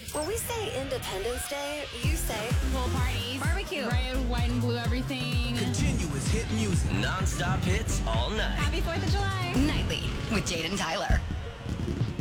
When we say Independence Day, you say Pool parties. barbecue. Red, white, and blue everything. Continuous hit music. Non-stop hits all night. Happy 4th of July. Nightly with Jade and Tyler.